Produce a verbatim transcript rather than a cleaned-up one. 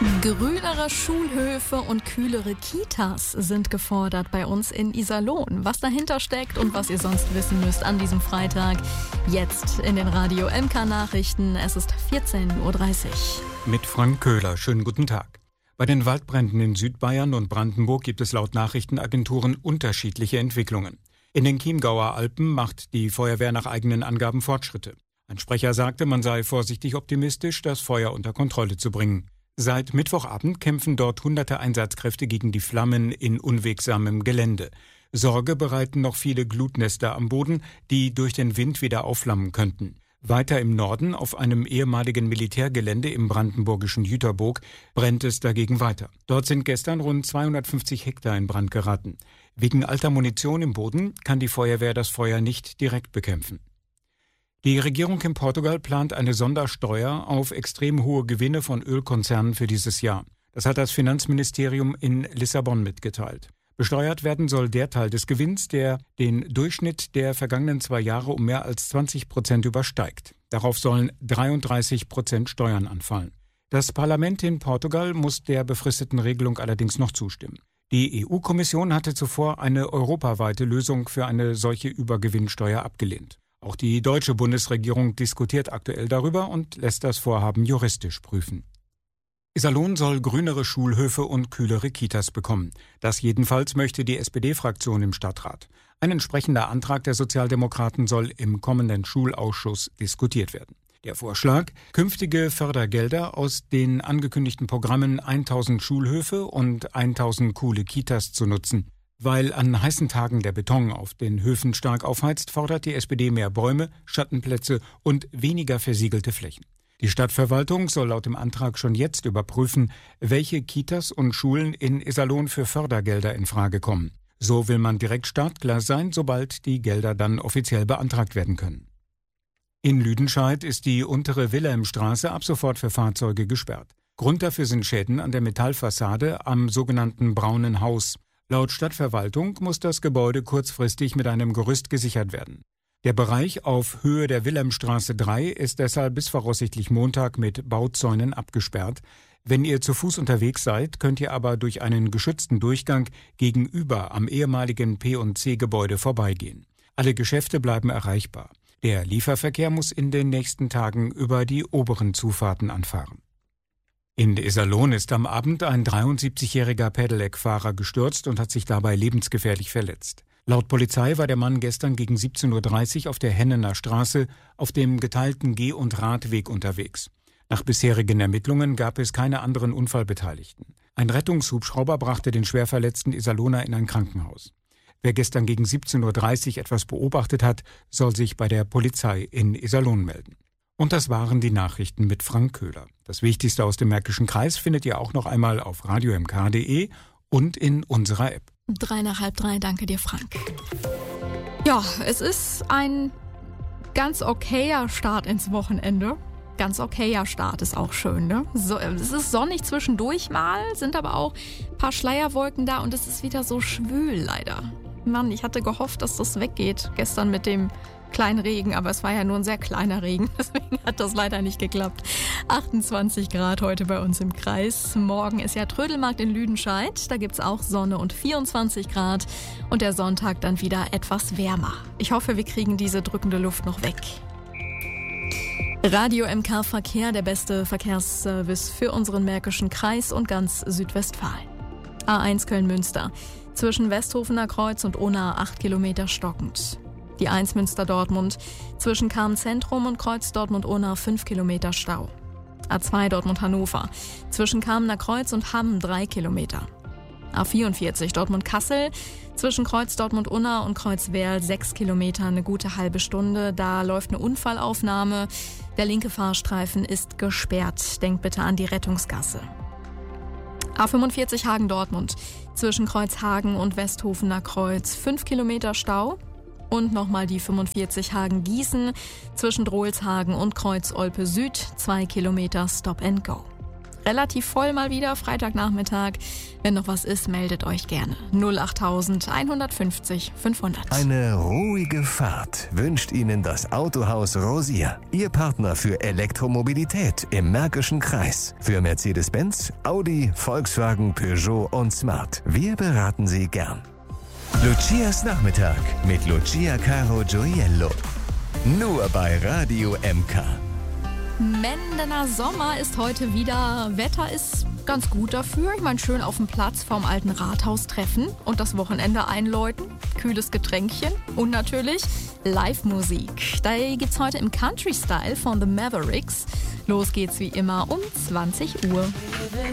Grünere Schulhöfe und kühlere Kitas sind gefordert bei uns in Iserlohn. Was dahinter steckt und was ihr sonst wissen müsst an diesem Freitag, jetzt in den Radio M K Nachrichten. Es ist vierzehn Uhr dreißig. Mit Frank Köhler. Schönen guten Tag. Bei den Waldbränden in Südbayern und Brandenburg gibt es laut Nachrichtenagenturen unterschiedliche Entwicklungen. In den Chiemgauer Alpen macht die Feuerwehr nach eigenen Angaben Fortschritte. Ein Sprecher sagte, man sei vorsichtig optimistisch, das Feuer unter Kontrolle zu bringen. Seit Mittwochabend kämpfen dort hunderte Einsatzkräfte gegen die Flammen in unwegsamem Gelände. Sorge bereiten noch viele Glutnester am Boden, die durch den Wind wieder aufflammen könnten. Weiter im Norden, auf einem ehemaligen Militärgelände im brandenburgischen Jüterbock, brennt es dagegen weiter. Dort sind gestern rund zweihundertfünfzig Hektar in Brand geraten. Wegen alter Munition im Boden kann die Feuerwehr das Feuer nicht direkt bekämpfen. Die Regierung in Portugal plant eine Sondersteuer auf extrem hohe Gewinne von Ölkonzernen für dieses Jahr. Das hat das Finanzministerium in Lissabon mitgeteilt. Besteuert werden soll der Teil des Gewinns, der den Durchschnitt der vergangenen zwei Jahre um mehr als zwanzig Prozent übersteigt. Darauf sollen dreiunddreißig Prozent Steuern anfallen. Das Parlament in Portugal muss der befristeten Regelung allerdings noch zustimmen. Die E U-Kommission hatte zuvor eine europaweite Lösung für eine solche Übergewinnsteuer abgelehnt. Auch die deutsche Bundesregierung diskutiert aktuell darüber und lässt das Vorhaben juristisch prüfen. Iserlohn soll grünere Schulhöfe und kühlere Kitas bekommen. Das jedenfalls möchte die S P D-Fraktion im Stadtrat. Ein entsprechender Antrag der Sozialdemokraten soll im kommenden Schulausschuss diskutiert werden. Der Vorschlag, künftige Fördergelder aus den angekündigten Programmen tausend Schulhöfe und tausend coole Kitas zu nutzen. Weil an heißen Tagen der Beton auf den Höfen stark aufheizt, fordert die S P D mehr Bäume, Schattenplätze und weniger versiegelte Flächen. Die Stadtverwaltung soll laut dem Antrag schon jetzt überprüfen, welche Kitas und Schulen in Iserlohn für Fördergelder in Frage kommen. So will man direkt startklar sein, sobald die Gelder dann offiziell beantragt werden können. In Lüdenscheid ist die untere Wilhelmstraße ab sofort für Fahrzeuge gesperrt. Grund dafür sind Schäden an der Metallfassade am sogenannten Braunen Haus. Laut Stadtverwaltung muss das Gebäude kurzfristig mit einem Gerüst gesichert werden. Der Bereich auf Höhe der Wilhelmstraße drei ist deshalb bis voraussichtlich Montag mit Bauzäunen abgesperrt. Wenn ihr zu Fuß unterwegs seid, könnt ihr aber durch einen geschützten Durchgang gegenüber am ehemaligen P und C-Gebäude vorbeigehen. Alle Geschäfte bleiben erreichbar. Der Lieferverkehr muss in den nächsten Tagen über die oberen Zufahrten anfahren. In Iserlohn ist am Abend ein dreiundsiebzigjähriger Pedelec-Fahrer gestürzt und hat sich dabei lebensgefährlich verletzt. Laut Polizei war der Mann gestern gegen siebzehn Uhr dreißig auf der Hennener Straße auf dem geteilten Geh- und Radweg unterwegs. Nach bisherigen Ermittlungen gab es keine anderen Unfallbeteiligten. Ein Rettungshubschrauber brachte den schwerverletzten Iserlohner in ein Krankenhaus. Wer gestern gegen siebzehn Uhr dreißig etwas beobachtet hat, soll sich bei der Polizei in Iserlohn melden. Und das waren die Nachrichten mit Frank Köhler. Das Wichtigste aus dem Märkischen Kreis findet ihr auch noch einmal auf radio m k punkt d e und in unserer App. Drei nach halb drei, danke dir, Frank. Ja, es ist ein ganz okayer Start ins Wochenende. Ganz okayer Start ist auch schön, ne? So, es ist sonnig zwischendurch mal, sind aber auch ein paar Schleierwolken da und es ist wieder so schwül leider. Mann, ich hatte gehofft, dass das weggeht gestern mit dem kleinen Regen, aber es war ja nur ein sehr kleiner Regen, deswegen hat das leider nicht geklappt. achtundzwanzig Grad heute bei uns im Kreis. Morgen ist ja Trödelmarkt in Lüdenscheid, da gibt's auch Sonne und vierundzwanzig Grad und der Sonntag dann wieder etwas wärmer. Ich hoffe, wir kriegen diese drückende Luft noch weg. Radio M K Verkehr, der beste Verkehrsservice für unseren Märkischen Kreis und ganz Südwestfalen. A eins Köln-Münster, zwischen Westhofener Kreuz und Unna acht Kilometer stockend. Die eins Münster-Dortmund, zwischen Kamen-Zentrum und Kreuz Dortmund-Unna fünf Kilometer Stau. A zwei Dortmund-Hannover, zwischen Kamener Kreuz und Hamm drei Kilometer. A vierundvierzig Dortmund-Kassel, zwischen Kreuz Dortmund-Unna und Kreuz Werl sechs Kilometer, eine gute halbe Stunde. Da läuft eine Unfallaufnahme. Der linke Fahrstreifen ist gesperrt. Denkt bitte an die Rettungsgasse. A fünfundvierzig Hagen-Dortmund, zwischen Kreuz Hagen und Westhofener Kreuz fünf Kilometer Stau. Und nochmal die fünfundvierzig Hagen-Gießen, zwischen Drolshagen und Kreuz Olpe Süd zwei Kilometer Stop and Go. Relativ voll mal wieder, Freitagnachmittag. Wenn noch was ist, meldet euch gerne. null acht eins fünf null fünfhundert. Eine ruhige Fahrt wünscht Ihnen das Autohaus Rosier. Ihr Partner für Elektromobilität im Märkischen Kreis. Für Mercedes-Benz, Audi, Volkswagen, Peugeot und Smart. Wir beraten Sie gern. Lucias Nachmittag mit Lucia Caro Gioiello. Nur bei Radio M K. Mendener Sommer ist heute wieder. Wetter ist ganz gut dafür. Ich meine, schön auf dem Platz vorm alten Rathaus treffen und das Wochenende einläuten. Kühles Getränkchen und natürlich Live-Musik. Da gibt's heute im Country-Style von The Mavericks. Los geht's wie immer um zwanzig Uhr.